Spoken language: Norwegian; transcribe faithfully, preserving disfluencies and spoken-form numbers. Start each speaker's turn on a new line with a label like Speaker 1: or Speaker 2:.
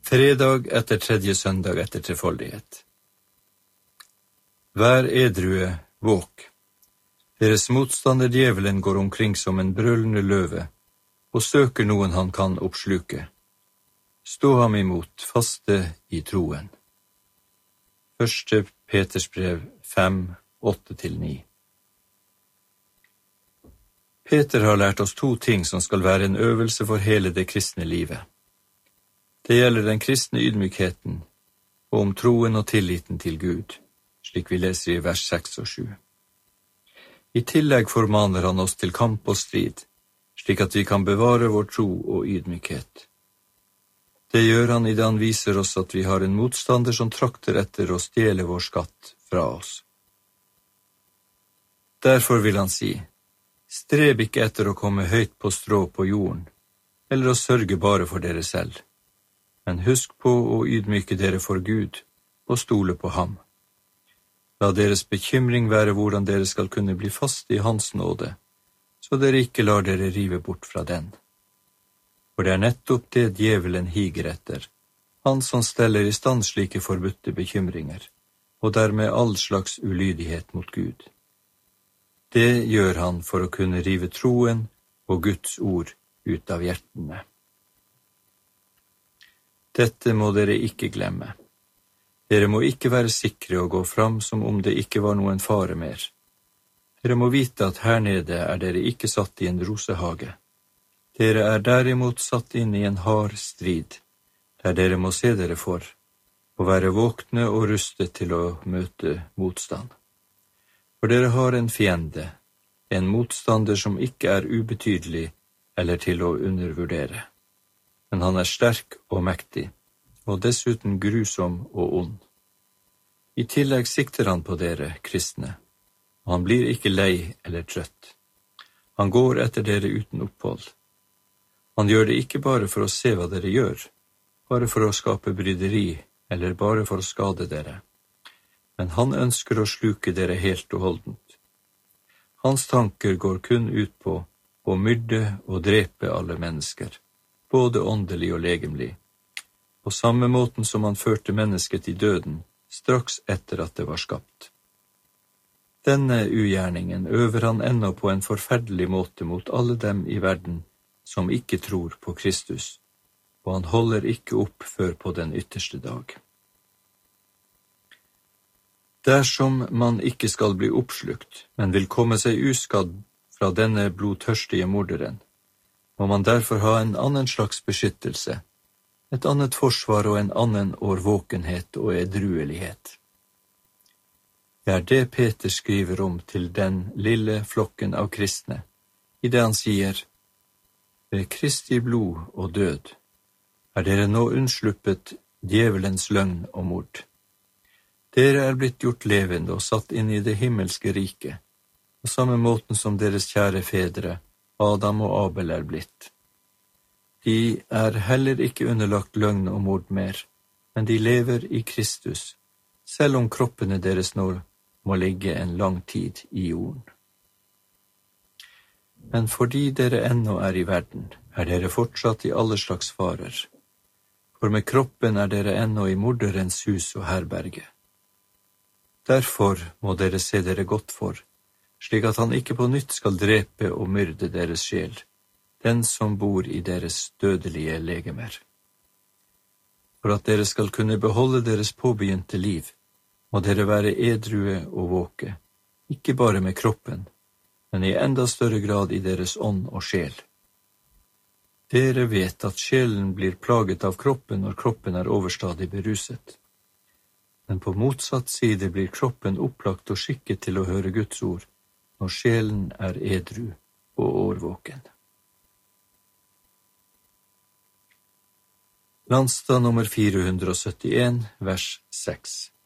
Speaker 1: Fredag etter tredje søndag etter trefoldighet. Vær edrue, våk. Deres motstander djevelen går omkring som en brølende løve, og søker noen han kan oppsluke. Stå ham imot, faste i troen. Første Peters brev fem, åtte til ni. Peter har lært oss to ting som skal være en øvelse for hele det kristne livet. Det gjelder den kristne ydmykheten, og om troen og tilliten til Gud, slik vi leser i vers seks og sju. I tillegg formaner han oss til kamp og strid, slik at vi kan bevare vår tro og ydmykhet. Det gjør han i det han viser oss at vi har en motstander som trakter etter å stjele vår skatt fra oss. Derfor vil han si, streb ikke etter å komme høyt på strå på jorden, eller å sørge bare for dere selv. Men husk på å ydmyke dere for Gud, og stole på ham. La deres bekymring være hvordan dere skal kunne bli fast i hans nåde, så dere ikke lar dere rive bort fra den. For det er nettopp det djevelen higer etter, han som steller i stand slike forbudte bekymringer, og dermed all slags ulydighet mot Gud. Det gjør han for å kunne rive troen og Guds ord ut av hjertene. Dette må dere ikke glemme. Dere må ikke være sikre og gå fram som om det ikke var noen fare mer. Dere må vite at her nede er dere ikke satt i en rosehage. Dere er derimot satt inn i en hard strid, der dere må se dere for, og være våkne og rustet til å møte motstand. For dere har en fiende, en motstander som ikke er ubetydelig eller til å undervurdere. Men han er sterk og mektig, og dessuten grusom og ond. I tillegg sikter han på dere, kristne, og han blir ikke lei eller trøtt. Han går etter dere uten opphold. Han gjør det ikke bare for å se hva dere gjør, bare for å skape bryderi eller bare for å skade dere. Men han ønsker å sluke dere helt og holdent. Hans tanker går kun ut på å myrde og drepe alle mennesker, både åndelig og legemlig, på samme måten som han førte mennesket i døden, straks etter at det var skapt. Denne ugjerningen øver han ennå på en forferdelig måte mot alle dem i verden som ikke tror på Kristus, og han holder ikke opp før på den ytterste dag. Dersom man ikke skal bli oppslukt, men vil komme seg uskadd fra denne blodtørstige morderen, må man derfor ha en annen slags beskyttelse, et annet forsvar og en annen årvåkenhet og edruelighet. Det er det Peter skriver om til den lille flokken av kristne, i det han sier, ved Kristi blod og død er dere nå unnsluppet djevelens løgn og mord. Dere er blitt gjort levende og satt inn i det himmelske riket, på samme måten som deres kjære fedre, Adam og Abel er blitt. De er heller ikke underlagt løgn og mord mer, men de lever i Kristus, selv om kroppene deres nå må ligge en lang tid i jorden. Men fordi dere ennå er i verden, er dere fortsatt i alle slags farer, for med kroppen er dere ennå i morderens hus og herberge. Derfor må dere se dere godt for, slik at han ikke på nytt skal drepe og myrde deres sjel, den som bor i deres dødelige legemer. For at dere skal kunne beholde deres påbegynte liv, må dere være edrue og våke, ikke bare med kroppen, men i enda større grad i deres ånd og sjel. Dere vet at sjelen blir plaget av kroppen når kroppen er overstadig beruset. Men på motsatt side blir kroppen opplagt og skikket til å høre Guds ord, når sjelen er edru og årvåken. Landstad nummer fire hundre og syttien, vers seks.